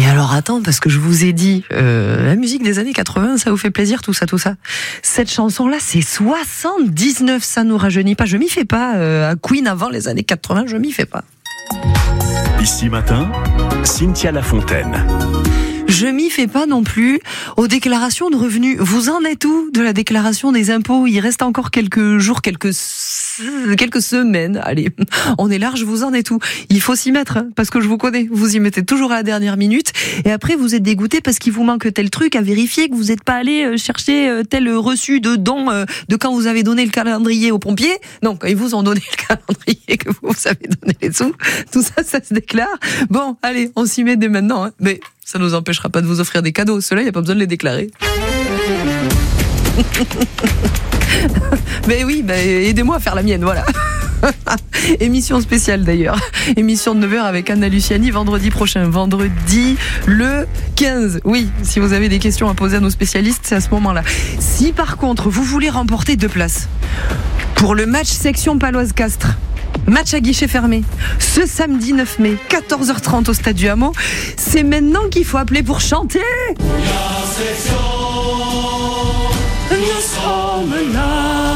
Mais alors attends, parce que je vous ai dit, la musique des années 80, ça vous fait plaisir, tout ça. Cette chanson-là, c'est 79, ça nous rajeunit pas. Je m'y fais pas. À Queen avant les années 80, je m'y fais pas. Ici matin, Cynthia Lafontaine. Je m'y fais pas non plus aux déclarations de revenus. Vous en êtes où de la déclaration des impôts? Il reste encore quelques jours, quelques semaines. Allez, on est large, vous en êtes où? Il faut s'y mettre, hein, parce que je vous connais. Vous y mettez toujours à la dernière minute. Et après, vous êtes dégoûté parce qu'il vous manque tel truc à vérifier, que vous n'êtes pas allé chercher tel reçu de don de quand vous avez donné le calendrier aux pompiers. Non, quand ils vous ont donné le calendrier, que vous avez donné les sous. Tout ça, ça se déclare. Bon, allez, on s'y met dès maintenant, hein. Mais ça ne nous empêchera pas de vous offrir des cadeaux. Ceux-là, il n'y a pas besoin de les déclarer. Mais oui, aidez-moi à faire la mienne, voilà. Émission spéciale d'ailleurs. Émission de 9h avec Anna Luciani vendredi prochain. Vendredi le 15. Oui, si vous avez des questions à poser à nos spécialistes, c'est à ce moment-là. Si par contre, vous voulez remporter 2 places pour le match section Paloise-Castres, match à guichet fermé, ce samedi 9 mai, 14h30 au Stade du Hameau. C'est maintenant qu'il faut appeler pour chanter. La section, nous sommes là.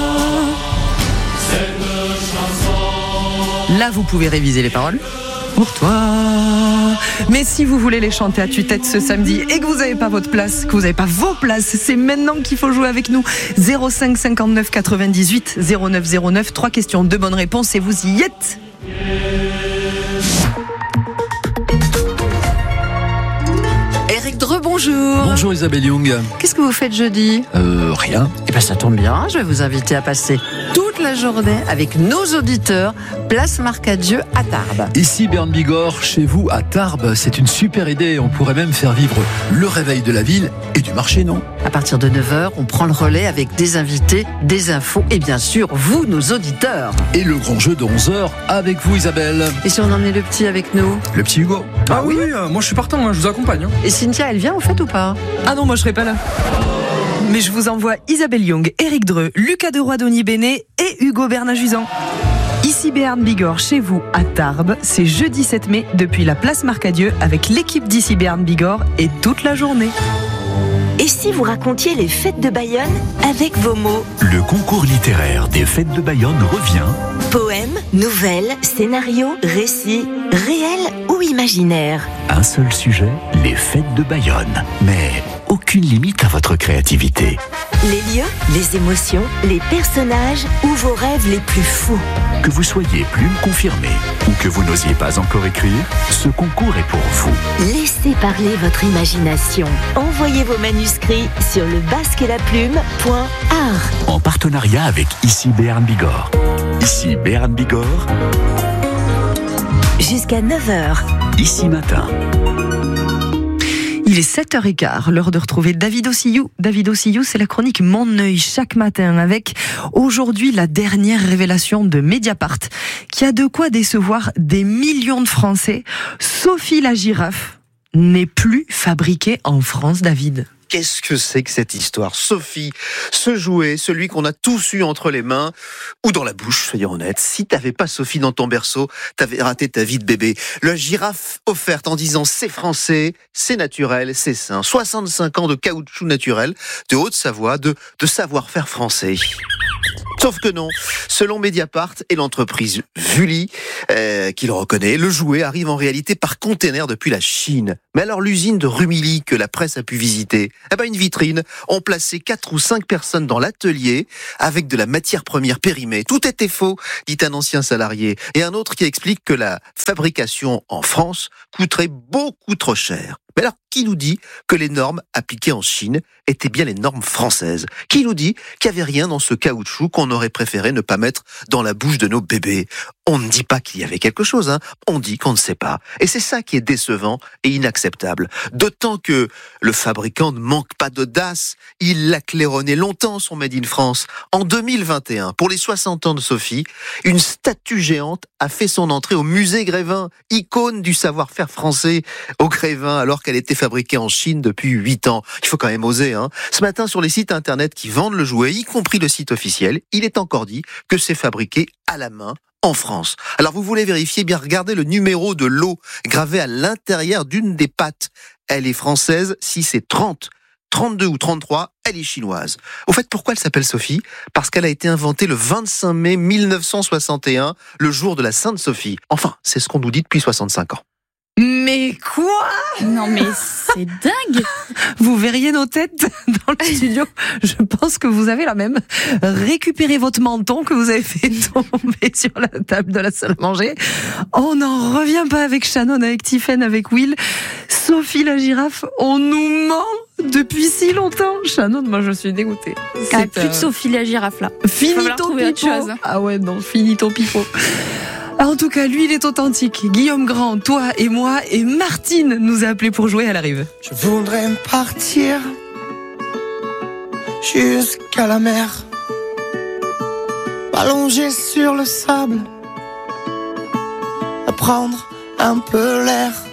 Cette chanson. Là, vous pouvez réviser les paroles. Pour toi. Mais si vous voulez les chanter à tue-tête ce samedi et que vous n'avez pas votre place, que vous n'avez pas vos places, c'est maintenant qu'il faut jouer avec nous. 05 59 98 09 09. 3 questions, 2 bonnes réponses et vous y êtes. Eric Dreux, bonjour. Bonjour Isabelle Young. Qu'est-ce que vous faites jeudi? Rien. Eh ben ça tombe bien, je vais vous inviter à passer toute la journée avec nos auditeurs, place Marcadieu à Tarbes. Ici Berne Bigorre, chez vous à Tarbes, c'est une super idée. On pourrait même faire vivre le réveil de la ville et du marché, non? À partir de 9h, on prend le relais avec des invités, des infos et bien sûr, vous, nos auditeurs. Et le grand jeu de 11h avec vous Isabelle. Et si on emmenait le petit avec nous? Le petit Hugo. Ah oui, moi je suis partant, je vous accompagne. Hein. Et Cynthia, elle vient au fait ou pas? Ah non, moi je serai pas là. Mais je vous envoie Isabelle Young, Eric Dreux, Lucas de Roy-Dony Bénet et Hugo Bernard-Jusan. Ici Béarn Bigorre, chez vous à Tarbes, c'est jeudi 7 mai depuis la place Marcadieu avec l'équipe d'ici Béarn Bigorre et toute la journée. Et si vous racontiez les fêtes de Bayonne avec vos mots? Le concours littéraire des fêtes de Bayonne revient. Poèmes, nouvelles, scénarios, récits, réels ou imaginaires. Un seul sujet, les fêtes de Bayonne. Mais aucune limite à votre créativité. Les lieux, les émotions, les personnages ou vos rêves les plus fous. Que vous soyez plume confirmée ou que vous n'osiez pas encore écrire, ce concours est pour vous. Laissez parler votre imagination. Envoyez vos manuscrits sur lebasquetlaplume.art. En partenariat avec Ici Béarn Bigorre. Ici Béarn Bigorre. Jusqu'à 9h. Ici matin. Il est 7h15, l'heure de retrouver David Ossillou. David Ossillou, c'est la chronique Mon œil chaque matin avec aujourd'hui la dernière révélation de Mediapart qui a de quoi décevoir des millions de Français. Sophie la girafe n'est plus fabriquée en France, David. Qu'est-ce que c'est que cette histoire? Sophie, ce jouet, celui qu'on a tous eu entre les mains ou dans la bouche, soyons honnêtes. Si t'avais pas Sophie dans ton berceau, t'avais raté ta vie de bébé. La girafe offerte en disant c'est français, c'est naturel, c'est sain. 65 ans de caoutchouc naturel, de Haute-Savoie, de savoir-faire français. Sauf que non, selon Mediapart et l'entreprise Vully, qui le reconnaît, le jouet arrive en réalité par container depuis la Chine. Mais alors l'usine de Rumilly que la presse a pu visiter, une vitrine, ont placé 4 ou 5 personnes dans l'atelier avec de la matière première périmée. Tout était faux, dit un ancien salarié. Et un autre qui explique que la fabrication en France coûterait beaucoup trop cher. Mais alors, qui nous dit que les normes appliquées en Chine étaient bien les normes françaises? Qui nous dit qu'il n'y avait rien dans ce caoutchouc qu'on aurait préféré ne pas mettre dans la bouche de nos bébés? On ne dit pas qu'il y avait quelque chose, on dit qu'on ne sait pas. Et c'est ça qui est décevant et inacceptable. D'autant que le fabricant ne manque pas d'audace. Il l'a claironné longtemps, son Made in France. En 2021, pour les 60 ans de Sophie, une statue géante a fait son entrée au musée Grévin, icône du savoir-faire français au Grévin, alors qu'elle était fabriquée en Chine depuis 8 ans. Il faut quand même oser, Ce matin, sur les sites internet qui vendent le jouet, y compris le site officiel, il est encore dit que c'est fabriqué à la main en France. Alors vous voulez vérifier, bien regardez le numéro de lot gravé à l'intérieur d'une des pattes. elle est française. Si c'est 30, 32 ou 33, elle est chinoise. Au fait, pourquoi elle s'appelle Sophie ? Parce qu'elle a été inventée le 25 mai 1961, le jour de la Sainte Sophie. Enfin, c'est ce qu'on nous dit depuis 65 ans. Mais quoi ? Non mais c'est dingue. Vous verriez nos têtes dans le studio. Je pense que vous avez la même. Récupérez votre menton que vous avez fait tomber sur la table de la salle à manger. On n'en revient pas avec Shannon, avec Tiphaine, avec Will. Sophie la girafe, on nous ment depuis si longtemps. Shannon, moi je suis dégoûtée. Plus de Sophie la girafe là. Finito trouver autre pipo. chose. Ah ouais, non, finito pipo. En tout cas, lui, il est authentique. Guillaume Grand, toi et moi, et Martine nous a appelé pour jouer à la rive. Je voudrais partir jusqu'à la mer, m'allonger sur le sable, prendre un peu l'air.